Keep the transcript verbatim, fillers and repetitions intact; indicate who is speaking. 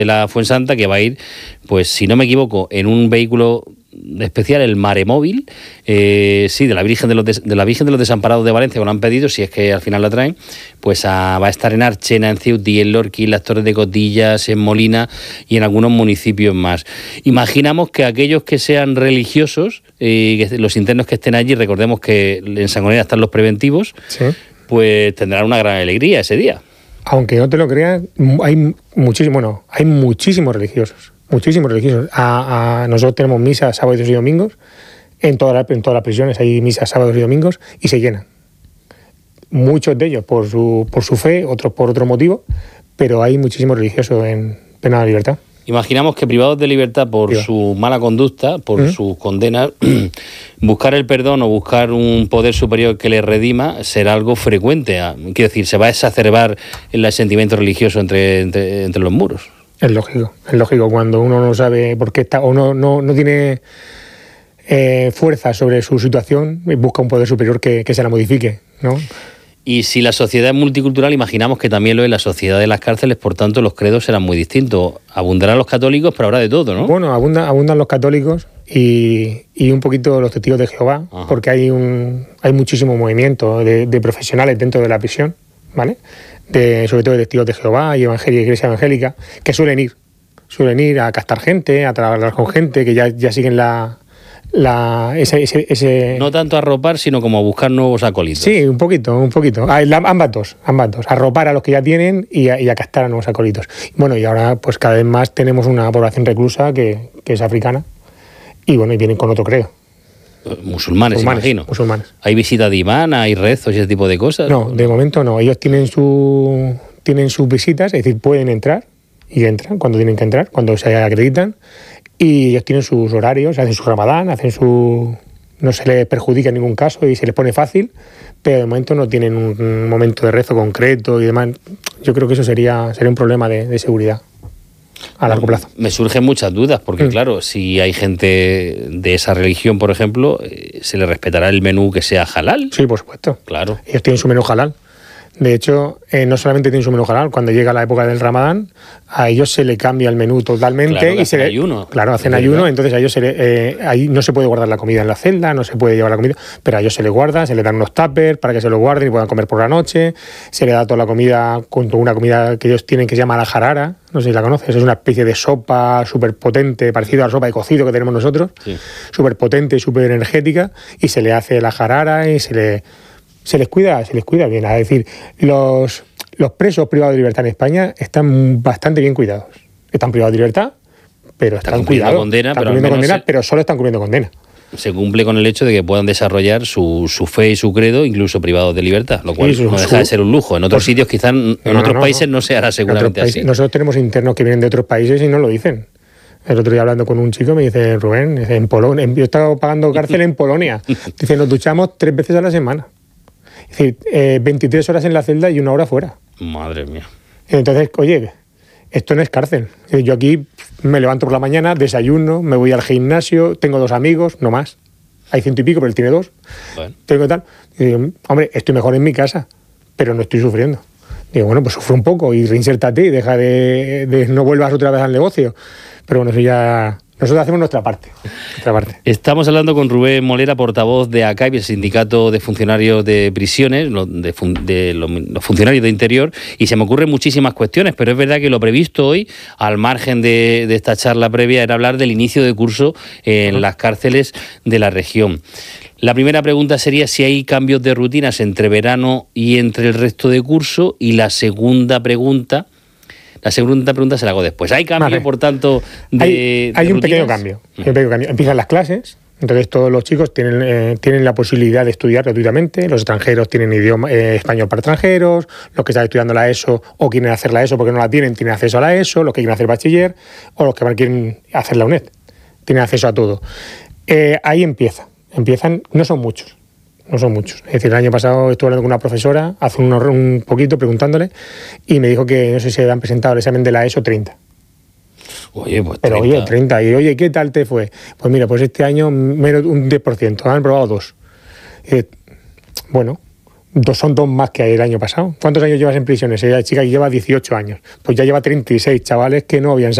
Speaker 1: de la Fuensanta, que va a ir, pues si no me equivoco, en un vehículo especial, el Maremóvil, eh, sí, de la Virgen de los Des, de la Virgen de los Desamparados de Valencia, que lo han pedido, si es que al final la traen, pues a, va a estar en Archena, en Ceutí, en Lorquí, en las Torres de Cotillas, en Molina y en algunos municipios más. Imaginamos que aquellos que sean religiosos, eh, que los internos que estén allí, recordemos que en Sangonera están los preventivos, sí, pues tendrán una gran alegría ese día.
Speaker 2: Aunque no te lo creas, hay muchísimo, bueno, hay muchísimos religiosos. Muchísimos religiosos. A, a, nosotros tenemos misas sábados y domingos. En, toda la, en todas las prisiones hay misas sábados y domingos y se llenan. Muchos de ellos por su, por su fe, otros por otro motivo, pero hay muchísimos religiosos en pena de libertad.
Speaker 1: Imaginamos que privados de libertad por Dios. Su mala conducta, por ¿Mm? Sus condenas, buscar el perdón o buscar un poder superior que les redima será algo frecuente. Quiero decir, se va a exacerbar el sentimiento religioso entre, entre, entre los muros.
Speaker 2: Es lógico, es lógico. Cuando uno no sabe por qué está, o no, no, no tiene eh, fuerza sobre su situación, busca un poder superior que, que se la modifique, ¿no?
Speaker 1: Y si la sociedad es multicultural, imaginamos que también lo es la sociedad de las cárceles, por tanto los credos serán muy distintos. Abundarán los católicos, pero habrá de todo, ¿no?
Speaker 2: Bueno, abundan, abundan los católicos y, y un poquito los testigos de Jehová, ajá, porque hay un hay muchísimo movimiento de, de profesionales dentro de la prisión, ¿vale? De, sobre todo de testigos de Jehová y evangélica, iglesia evangélica, que suelen ir, suelen ir a captar gente, a trabajar con gente, que ya, ya siguen la, la ese, ese, ese...
Speaker 1: No tanto a arropar, sino como a buscar nuevos acólitos.
Speaker 2: Sí, un poquito, un poquito. Ah, la, ambas dos, ambas dos. Arropar a los que ya tienen y a, y a captar a nuevos acólitos. Bueno, y ahora pues cada vez más tenemos una población reclusa que, que es africana y bueno, y vienen con otro credo.
Speaker 1: Musulmanes, musulmanes, imagino.
Speaker 2: Musulmanes.
Speaker 1: ¿Hay visita de imán, hay rezos y ese tipo de cosas?
Speaker 2: No, de momento no. Ellos tienen su tienen sus visitas, es decir, pueden entrar y entran cuando tienen que entrar, cuando se acreditan, y ellos tienen sus horarios, hacen su ramadán, hacen su... no se les perjudica en ningún caso y se les pone fácil, pero de momento no tienen un, un momento de rezo concreto y demás. Yo creo que eso sería, sería un problema de, de seguridad a largo plazo.
Speaker 1: Me surgen muchas dudas, porque mm. claro, si hay gente de esa religión, por ejemplo, ¿se le respetará el menú que sea halal?
Speaker 2: Sí, por supuesto.
Speaker 1: Claro.
Speaker 2: Ellos tienen su menú halal. De hecho, eh, no solamente tienen su menú halal, cuando llega la época del Ramadán, a ellos se le cambia el menú totalmente.
Speaker 1: Claro,
Speaker 2: y se le,
Speaker 1: ayuno.
Speaker 2: Claro, hacen ayuno, entonces a ellos se le, eh, ahí no se puede guardar la comida en la celda, no se puede llevar la comida, pero a ellos se les guarda, se les dan unos tuppers para que se lo guarden y puedan comer por la noche, se les da toda la comida con una comida que ellos tienen que se llama la jarara, no sé si la conoces, es una especie de sopa súper potente, parecida a la sopa de cocido que tenemos nosotros, sí, súper potente y súper energética, y se le hace la jarara y se le... Se les cuida, se les cuida bien. Es decir, los, los presos privados de libertad en España están bastante bien cuidados. Están privados de libertad, pero están, están cuidados.
Speaker 1: Condena,
Speaker 2: están
Speaker 1: pero
Speaker 2: cumpliendo condena,
Speaker 1: se,
Speaker 2: pero solo están cumpliendo condena.
Speaker 1: Se cumple con el hecho de que puedan desarrollar su, su fe y su credo, incluso privados de libertad, lo cual sí, su, no deja su, de ser un lujo. En otros pues, sitios, quizás, en no, otros no, no, países no. no se hará seguramente así.
Speaker 2: Nosotros tenemos internos que vienen de otros países y no lo dicen. El otro día hablando con un chico me dice, Rubén, en Polonia, yo estaba pagando cárcel en Polonia. Dice, nos duchamos tres veces a la semana. Es decir, eh, veintitrés horas en la celda y una hora fuera.
Speaker 1: Madre mía.
Speaker 2: Entonces, oye, esto no es cárcel. Yo aquí me levanto por la mañana, desayuno, me voy al gimnasio, tengo dos amigos, no más. Hay ciento y pico, pero él tiene dos. Bueno. Tengo tal. Y digo, hombre, estoy mejor en mi casa, pero no estoy sufriendo. Digo, bueno, pues sufre un poco y reinsértate y deja de, de no vuelvas otra vez al negocio. Pero bueno, eso ya... Nosotros hacemos nuestra parte, nuestra parte.
Speaker 1: Estamos hablando con Rubén Molera, portavoz de ACAIP, el Sindicato de Funcionarios de Prisiones, de, fun, de los, los funcionarios de Interior, y se me ocurren muchísimas cuestiones, pero es verdad que lo previsto hoy, al margen de, de esta charla previa, era hablar del inicio de curso en uh-huh. las cárceles de la región. La primera pregunta sería si hay cambios de rutinas entre verano y entre el resto de curso, y la segunda pregunta... La segunda pregunta se la hago después. ¿Hay cambio, vale. por tanto, de
Speaker 2: Hay, hay
Speaker 1: de
Speaker 2: un pequeño cambio, uh-huh. un pequeño cambio. Empiezan las clases, entonces todos los chicos tienen, eh, tienen la posibilidad de estudiar gratuitamente. Los extranjeros tienen idioma eh, español para extranjeros, los que están estudiando la ESO o quieren hacer la ESO porque no la tienen, tienen acceso a la ESO, los que quieren hacer bachiller o los que quieren hacer la UNED. Tienen acceso a todo. Eh, ahí empieza. Empiezan, no son muchos. No son muchos. Es decir, el año pasado estuve hablando con una profesora, hace un, un poquito, preguntándole, y me dijo que no sé si se habían presentado el examen de la ESO treinta.
Speaker 1: Oye, pues
Speaker 2: Pero
Speaker 1: treinta.
Speaker 2: oye, treinta. Y oye, ¿qué tal te fue? Pues mira, pues este año menos un diez por ciento, han probado dos. Y, bueno, Dos, son dos más que el año pasado. ¿Cuántos años llevas en prisiones? Esa chica que lleva dieciocho años. Pues ya lleva treinta y seis chavales que no habían